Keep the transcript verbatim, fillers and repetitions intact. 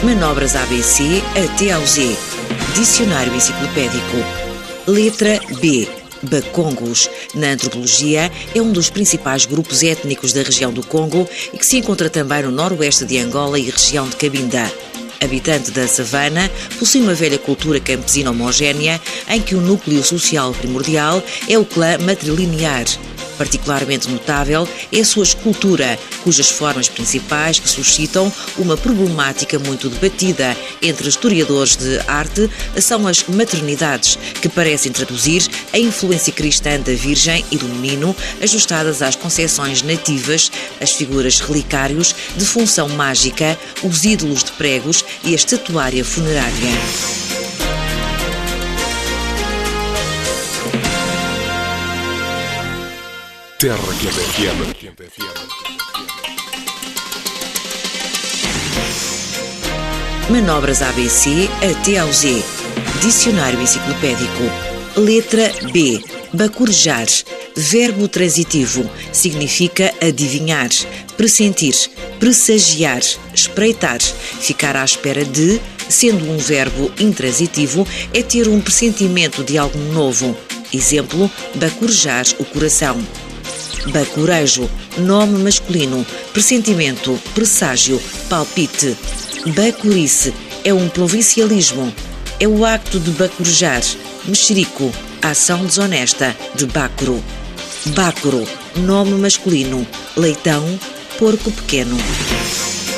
Manobras A B C até ao Z. Dicionário enciclopédico. Letra B. Bakongos. Na antropologia, é um dos principais grupos étnicos da região do Congo e que se encontra também no noroeste de Angola e região de Cabinda. Habitante da savana, possui uma velha cultura campesina homogénea em que o núcleo social primordial é o clã matrilinear. Particularmente notável é a sua escultura, cujas formas principais que suscitam uma problemática muito debatida entre historiadores de arte são as maternidades, que parecem traduzir a influência cristã da Virgem e do Menino, ajustadas às concepções nativas, as figuras relicários de função mágica, os ídolos de pregos e a estatuária funerária. Terra que F M. Manobras A B C até ao Z. Dicionário enciclopédico. Letra B. Bacurejar. Verbo transitivo. Significa adivinhar, pressentir, pressagiar, espreitar, ficar à espera de, sendo um verbo intransitivo, é ter um pressentimento de algo novo. Exemplo, bacurejar o coração. Bacurejo, nome masculino, pressentimento, presságio, palpite. Bacurice é um provincialismo. É o acto de bacurejar. Mexerico, ação desonesta, de bácoro. Bácoro, nome masculino, leitão, porco pequeno.